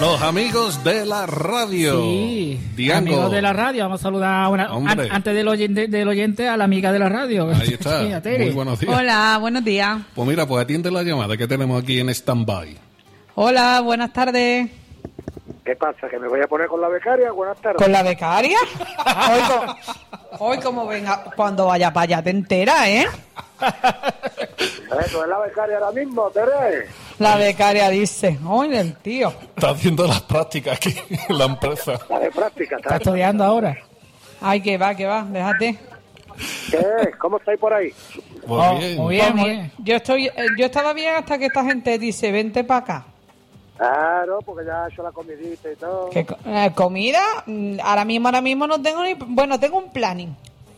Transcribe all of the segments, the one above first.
Los amigos de la radio. Sí, Diango. amigos de la radio. Vamos a saludar antes del oyente a la amiga de la radio. Ahí está. Sí, a Tere. Muy buenos días. Hola, buenos días. Pues mira, pues atiende la llamada que tenemos aquí en stand-by. Hola, buenas tardes. ¿Qué pasa? ¿Que me voy a poner con la becaria? Buenas tardes. ¿Con la becaria? Hoy como venga, cuando vaya para allá te enteras, ¿eh? ¿Tú eres la becaria ahora mismo, Tere? La becaria dice, oye, el tío. Está haciendo las prácticas aquí en la empresa. La de práctica. Está estudiando ahora. Ay, que va, déjate. ¿Qué? ¿Cómo estáis por ahí? Pues bien. Muy bien, muy bien. Yo estaba bien hasta que esta gente dice, vente para acá. Claro, porque ya he hecho la comidita y todo. ¿Qué comida? Ahora mismo no tengo ni... Bueno, tengo un planning.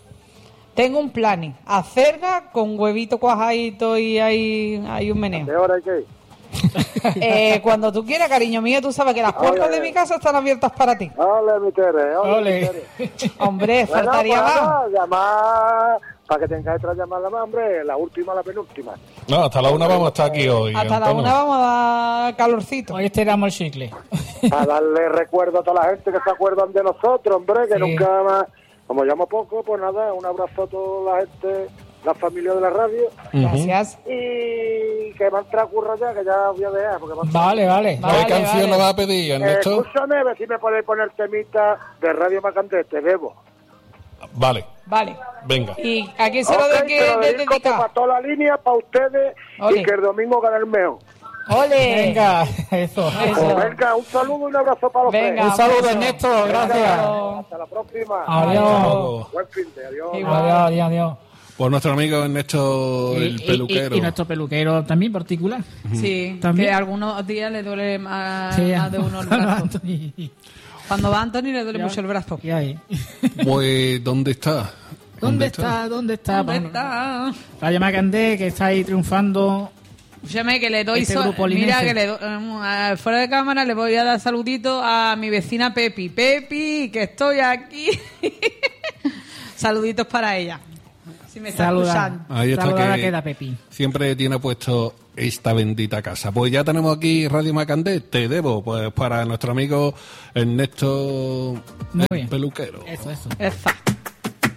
Acerga con huevito cuajadito y hay un meneo. ¿Qué hora hay que ir? Cuando tú quieras, cariño mío, tú sabes que las puertas de mi casa están abiertas para ti. Ole, mi Tere, Ole. mi Tere. Hombre, faltaría Bueno, más. para llamar, para que tengáis otra llamada más, hombre, la última, la penúltima. No, hasta la 1 vamos a estar aquí hoy. Hasta la Antonio. 1 vamos a dar calorcito. Hoy estiramos el chicle. A darle recuerdo a toda la gente que se acuerdan de nosotros, hombre, que Sí. nunca más... Como llamo poco, pues nada, un abrazo a toda la gente, la familia de la radio. Gracias. Y que me han transcurrido ya, que ya voy a dejar. Porque me han Vale. ¿Qué canción nos va a pedir, Ernesto? Escúchame, a ver si me podéis poner temita de Radio Macandé, te debo. Vale, venga. ¿Y a quién se lo Ok, de que te lo dedico dedicar? para toda la línea, para ustedes, Ole. y que el domingo gane el mejor. ¡Ole! Venga, eso. Pues venga, un saludo y un abrazo para los Venga. tres. Un saludo, beso. Ernesto. Venga, Gracias. hasta la próxima. Adiós. Buen fin de adiós. Igual. Adiós. Pues nuestro amigo Ernesto, el peluquero. Y nuestro peluquero también particular. Sí, También. que algunos días le duele más, Sí, más de uno el brazo. Anthony. Cuando va Anthony le duele Ya. mucho el brazo. ¿Qué hay? Pues, ¿dónde está? ¿Dónde está? ¿Dónde está? Radio Macandé, que está ahí triunfando. Escúchame que le doy... Este grupo linense. Mira, que le doy... fuera de cámara le voy a dar saludito a mi vecina Pepi. Pepi, que estoy aquí. Saluditos para ella. Si me está escuchando. Ahí está, Saludada que queda Pepi. siempre tiene puesto esta bendita casa. Pues ya tenemos aquí Radio Macandé, te debo, pues para nuestro amigo Ernesto, Muy el bien. peluquero. Eso. Esa.